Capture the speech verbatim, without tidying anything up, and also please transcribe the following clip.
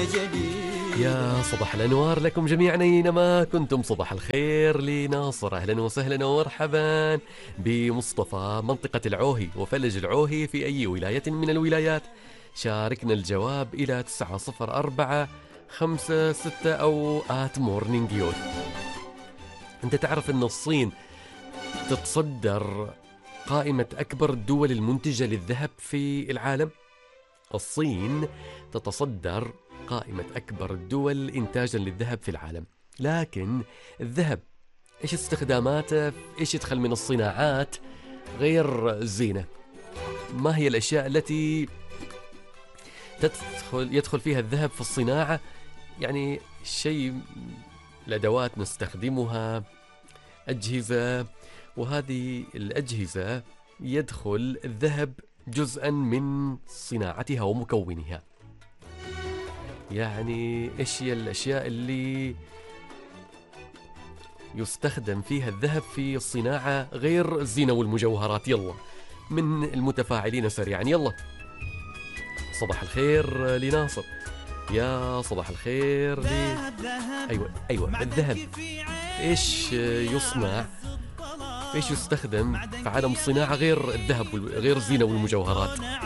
جديد. يا صباح الأنوار لكم جميعا أينما كنتم، صباح الخير لناصر، أهلا وسهلا ومرحبا بمصطفى منطقة العوهي وفلج العوهي في أي ولاية من الولايات. شاركنا الجواب إلى تسعة صفر أربعة خمسة ستة أو آت مورنينج يوت. أنت تعرف أن الصين تتصدر قائمة أكبر الدول المنتجة للذهب في العالم؟ الصين تتصدر قائمة أكبر الدول إنتاجا للذهب في العالم، لكن الذهب إيش استخداماته؟ إيش يدخل من الصناعات غير الزينة؟ ما هي الأشياء التي تدخل يدخل فيها الذهب في الصناعة؟ يعني شيء، الأدوات نستخدمها، أجهزة، وهذه الأجهزة يدخل الذهب جزءا من صناعتها ومكونها. يعني إيش هي الأشياء اللي يستخدم فيها الذهب في الصناعة غير الزينة والمجوهرات؟ يلا من المتفاعلين سريعا، يلا. صباح الخير لناصر، يا صباح الخير ل... أيوة أيوة الذهب إيش يصنع، إيش يستخدم في عالم الصناعة غير الذهب غير الزينة والمجوهرات؟